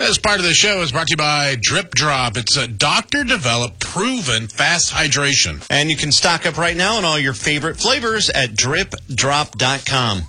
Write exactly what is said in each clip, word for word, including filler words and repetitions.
This part of the show is brought to you by Drip Drop. It's a doctor-developed, proven fast hydration. And you can stock up right now on all your favorite flavors at drip drop dot com.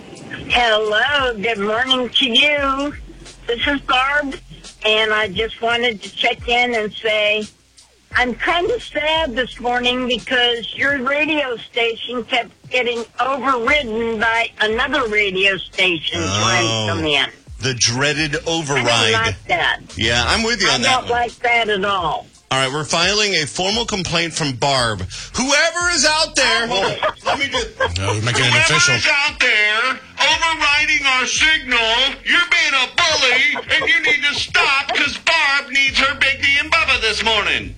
Hello, good morning to you. This is Barb, and I just wanted to check in and say I'm kind of sad this morning because your radio station kept getting overridden by another radio station Oh. trying to come in. The dreaded override. I don't like that. Yeah, I'm with you I on that don't one. like that at all. All right, we're filing a formal complaint from Barb. Whoever is out there, well, let me just... No, we're making it official. Whoever's out there overriding our signal, you're being a bully, and you need to stop because Barb needs her Big D and Bubba this morning.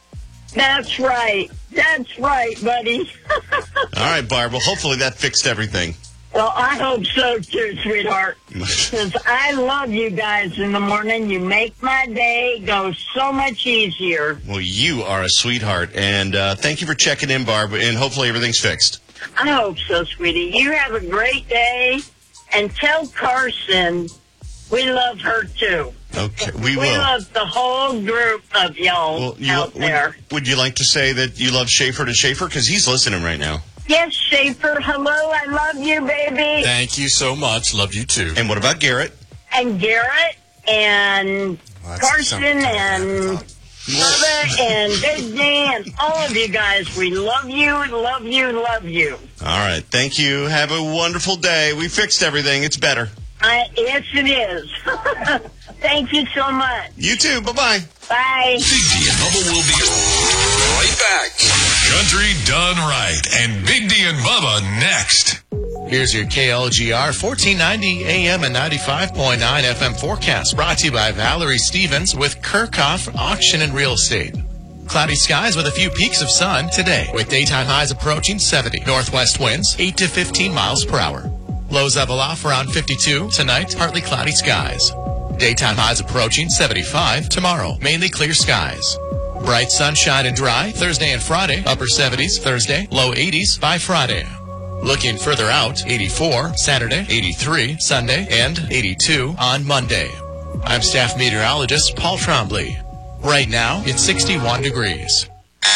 That's right. That's right, buddy. All right, Barb, well, hopefully that fixed everything. Well, I hope so, too, sweetheart. Because I love you guys in the morning. You make my day go so much easier. Well, you are a sweetheart, and uh, thank you for checking in, Barb, and hopefully everything's fixed. I hope so, sweetie. You have a great day. And tell Carson we love her, too. Okay, we We will. love the whole group of y'all Well, you, out would, there. would you like to say that you love Schaefer to Schaefer? Because he's listening right now. Yes, Schaefer. Hello, I love you, baby. Thank you so much. Love you, too. And what about Garrett? And Garrett and Well, that's Carson something to and have. Bubba and Big D and all of you guys. We love you, love you, love you. All right, thank you. Have a wonderful day. We fixed everything. It's better. I, yes, it is. Thank you so much. You too. Bye-bye. Bye. Big D and Bubba will be right back. Country done right, and Big D and Bubba next. Here's your K L G R fourteen ninety A M and ninety-five point nine F M forecast, brought to you by Valerie Stevens with Kirchhoff Auction and Real Estate. Cloudy skies with a few peaks of sun today, with daytime highs approaching seventy. Northwest winds eight to fifteen miles per hour. Lows level off around fifty-two. Tonight, partly cloudy skies. Daytime highs approaching seventy-five. Tomorrow, mainly clear skies. Bright sunshine and dry Thursday and Friday. Upper seventies Thursday, low eighties by Friday. Looking further out, eighty-four Saturday, eighty-three Sunday, and eighty-two on Monday. I'm staff meteorologist Paul Trombley. Right now, it's sixty-one degrees.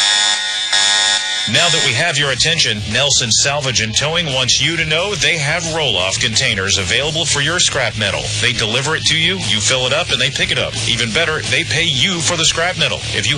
Now that we have your attention, Nelson Salvage and Towing wants you to know they have roll-off containers available for your scrap metal. They deliver it to you, you fill it up, and they pick it up. Even better, they pay you for the scrap metal. If you